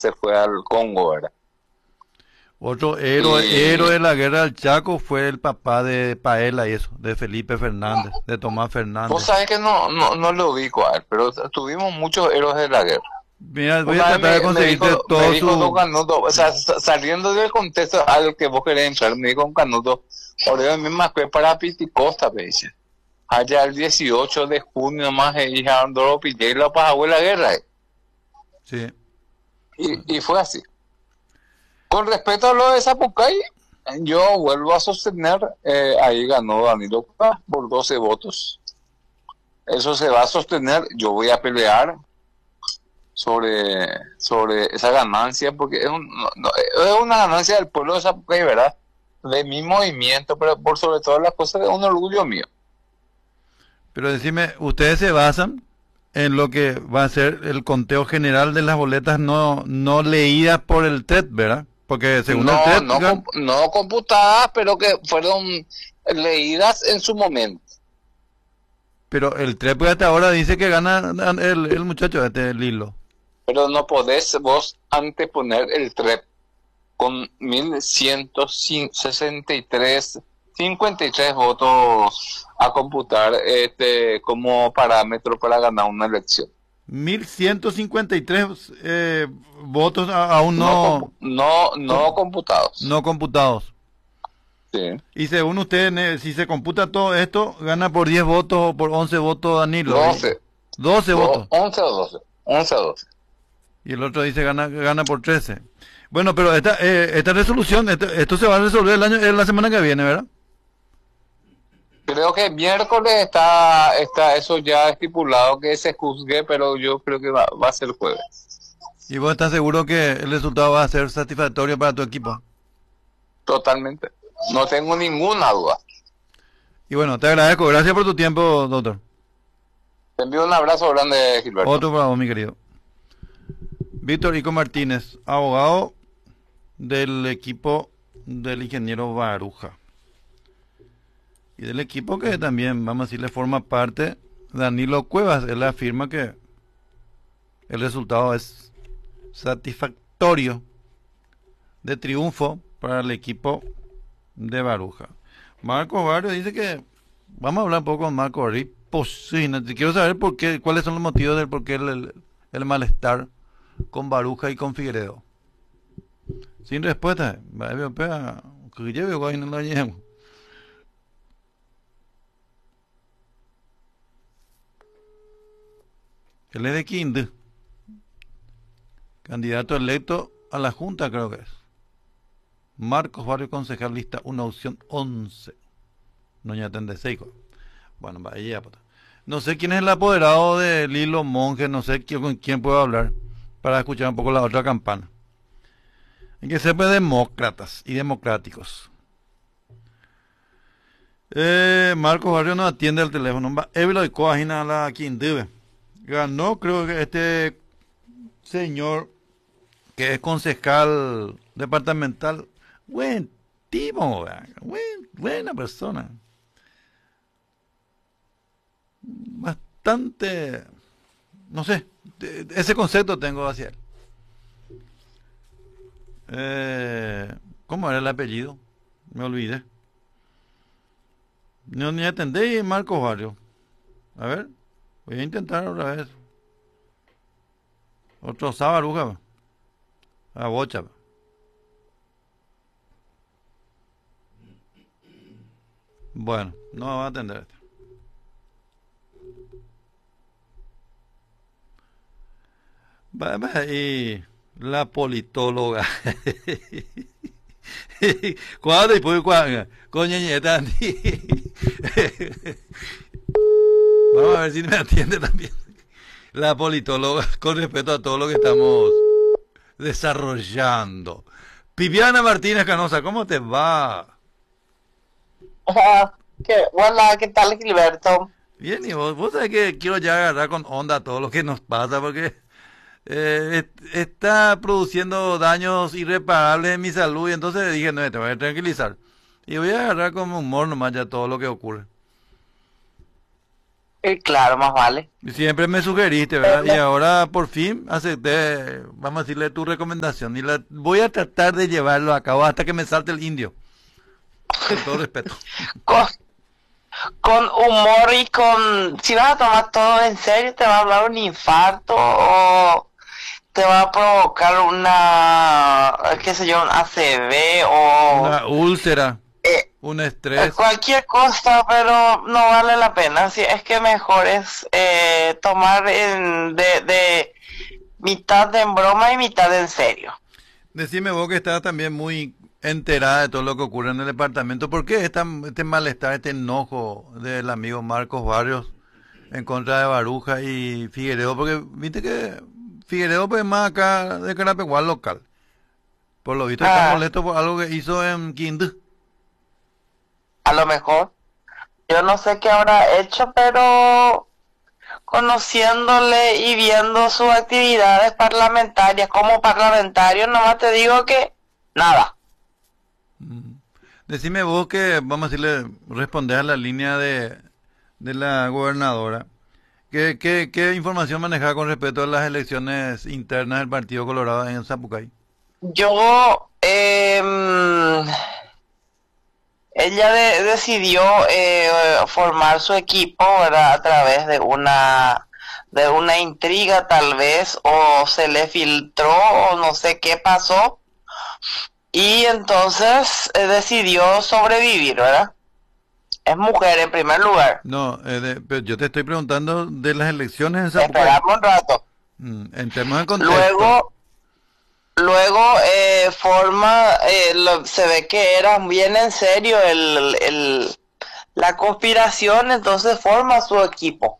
se fue al Congo, ¿verdad? Otro héroe Y de la guerra del Chaco fue el papá de Paela y eso, de Felipe Fernández, de Tomás vos Fernández. sabés que no lo ubico a él, pero tuvimos muchos héroes de la guerra. Mira, voy a Una vez tratar de conseguirte me todo dijo Don su... Canuto, o sea, saliendo del contexto al que vos querés entrar, me dijo Don Canuto, por eso mismo fue para Piticosta, me dice. Allá el 18 de junio más hija Andoro Pillero para la guerra. Sí. Y fue así. Con respecto a lo de Zapucay, yo vuelvo a sostener, ahí ganó Danilo Cuevas por 12 votos. Eso se va a sostener, yo voy a pelear sobre esa ganancia, porque es una ganancia del pueblo de Zapucay, ¿verdad? De mi movimiento, pero por sobre todas las cosas, de un orgullo mío. Pero decime, ¿ustedes se basan en lo que va a ser el conteo general de las boletas no leídas por el TED, ¿verdad? Porque según el No, TED, no, no computadas, pero que fueron leídas en su momento. pero el TED hasta ahora dice que gana el muchacho, este Lilo. Pero no podés vos anteponer el TREP con 1163 votos a computar como parámetro para ganar una elección. 1153 votos aún No, com- no computados. no computados. Sí. Y según ustedes, si se computa todo esto, gana por 10 votos o por 11 votos Danilo. 12, 12 votos. 11 o 12. 11 o 12. Y el otro dice gana por 13. Bueno, pero esta resolución, esto se va a resolver la semana que viene, ¿verdad? Creo que miércoles está eso ya estipulado que se juzgue, pero yo creo que va a ser jueves. ¿Y vos estás seguro que el resultado va a ser satisfactorio para tu equipo? Totalmente. No tengo ninguna duda. Y bueno, te agradezco. Gracias por tu tiempo, doctor. Te envío un abrazo grande, Gilberto. Otro para vos, mi querido. Víctor Ico Martínez, abogado del equipo del ingeniero Baruja. Y del equipo que también, vamos a decirle, forma parte Danilo Cuevas. Él afirma que el resultado es satisfactorio, de triunfo para el equipo de Baruja. Marcos Barrio dice que vamos a hablar un poco con Marcos Barrio. Quiero saber por qué, cuáles son los motivos del por qué el malestar con Baruja y con Figueredo. Sin respuesta. Él es de Quinde, candidato electo a la Junta, creo que es. Marcos Barrio, concejal, lista una opción 11. No ya tende Seico. Bueno, vaya. No sé quién es el apoderado de Lilo Monge, no sé con quién puedo hablar para escuchar un poco la otra campana. Hay que ser demócratas y democráticos. Marcos Barrio no atiende el teléfono. Evilo y Coagina la Quindube. Ganó, creo que este señor que es concejal departamental. Buen tipo, buena persona. Bastante, no sé, ese concepto tengo hacia él. ¿Cómo era el apellido? Me olvidé. No ni atendí Marcos Barrio. A ver, voy a intentar otra vez. Otro Sabaruja, a bocha. Bueno, no va a atender este. Y la politóloga. ¿Cuándo después cuándo? Coño, vamos a ver si me atiende también. La politóloga, con respeto a todo lo que estamos desarrollando. Viviana Martínez Canosa, ¿cómo te va? Hola, ¿qué tal, Gilberto? Bien, y vos sabés que quiero ya agarrar con onda todo lo que nos pasa porque está produciendo daños irreparables en mi salud y entonces dije, no, te voy a tranquilizar. Y voy a agarrar como humor nomás ya todo lo que ocurre. Y claro, más vale. Y siempre me sugeriste, ¿verdad? Y ahora por fin acepté, vamos a decirle tu recomendación. Y la voy a tratar de llevarlo a cabo hasta que me salte el indio. Con todo respeto. Con, con humor y con... Si vas a tomar todo en serio, te va a hablar un infarto o te va a provocar una, qué sé yo, un ACV o Una úlcera, eh, un estrés. cualquier cosa, pero no vale la pena. Si es que mejor es tomar de mitad en broma y mitad en serio. Decime vos que estás también muy enterada de todo lo que ocurre en el departamento. ¿Por qué este malestar, este enojo del amigo Marcos Barrios en contra de Baruja y Figueredo? Porque viste que Figueredo pues más acá de Carapeguá local. Por lo visto está Ah, molesto por algo que hizo en Quindú. a lo mejor. Yo no sé qué habrá hecho, pero conociéndole y viendo sus actividades parlamentarias como parlamentario, nomás te digo que nada. Mm. Decime vos que, vamos a decirle, respondés a la línea de la gobernadora. ¿Qué información manejaba con respecto a las elecciones internas del Partido Colorado en Zapucay? Yo, ella decidió formar su equipo, ¿verdad? A través de una intriga tal vez, o se le filtró, o no sé qué pasó, y entonces decidió sobrevivir, ¿verdad? Es mujer en primer lugar. No, pero yo te estoy preguntando de las elecciones en Zapucay. Esperamos un rato. Entremos en contexto. Luego, luego se ve que era bien en serio la conspiración, entonces forma su equipo.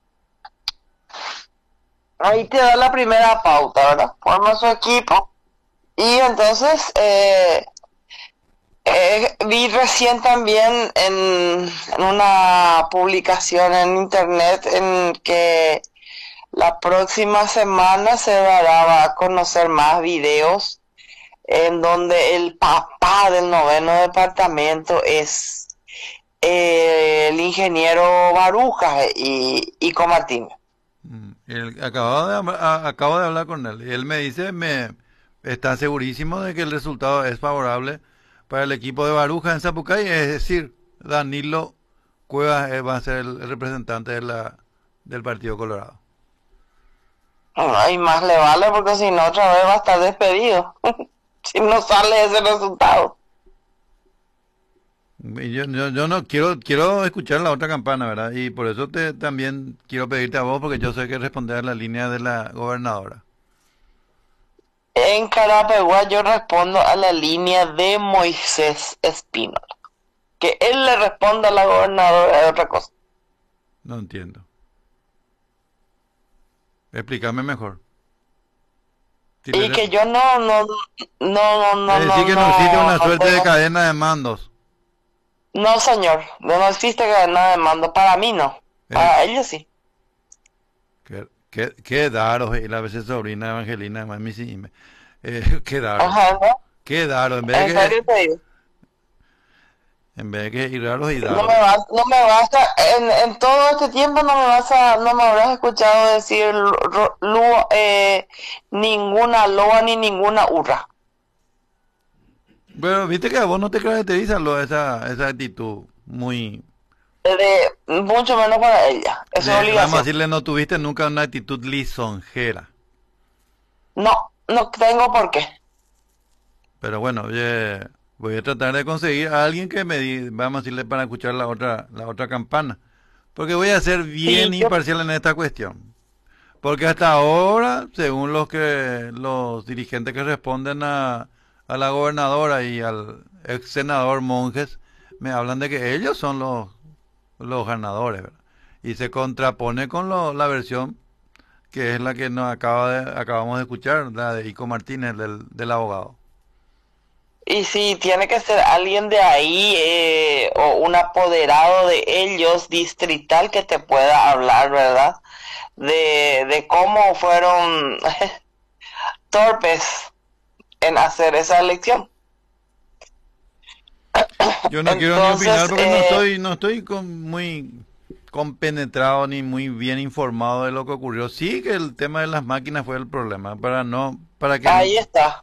Ahí te da la primera pauta, ¿verdad? Forma su equipo y entonces vi recién también en una publicación en internet en que la próxima semana se dará a conocer más videos en donde el papá del noveno departamento es el ingeniero Baruja y Comartino. Acabo de hablar con él y él me dice, está segurísimo de que el resultado es favorable para el equipo de Baruja en Zapucay, es decir, Danilo Cuevas va a ser el representante del Partido Colorado. Ay, más le vale porque si no otra vez va a estar despedido. Si no sale ese resultado. Y yo no quiero escuchar la otra campana, ¿verdad? Y por eso también quiero pedirte a vos, porque yo sé que responder a la línea de la gobernadora. En Carapeguá yo respondo a la línea de Moisés Espínola. Que él le responda a la gobernadora de otra cosa. No entiendo. Explícame mejor. Si Y que yo no, es decir, que no existe una suerte de tengo- cadena de mandos. No, señor, no existe cadena de mando. Para mí no. Para ellos sí. Qué daros, y la veces sobrina Evangelina, mami, sí, qué daros. Ajá, ¿no? Qué daros, En serio te digo. en vez de que ir raros y No daros. no me vas a, en todo este tiempo no me habrás escuchado decir ninguna loa ni ninguna hurra. Pero viste que a vos no te caracteriza esa actitud muy... Mucho menos para ella. Eso es Vamos a obligación. decirle, no tuviste nunca una actitud lisonjera. No, no tengo por qué. Pero bueno, oye, voy a tratar de conseguir a alguien que vamos a decirle para escuchar la otra campana. Porque voy a ser bien Sí, yo, imparcial en esta cuestión. Porque hasta ahora, según los dirigentes que responden a la gobernadora y al ex senador Monjes, me hablan de que ellos son los ganadores, ¿verdad? Y se contrapone con la versión que es la que acabamos de escuchar, la de Ico Martínez, del abogado. y sí, tiene que ser alguien de ahí o un apoderado de ellos distrital que te pueda hablar, ¿verdad? De cómo fueron torpes en hacer esa elección. Yo no quiero ni opinar Entonces, porque no estoy muy compenetrado ni muy bien informado de lo que ocurrió. Sí que el tema de las máquinas fue el problema, para que Ahí está.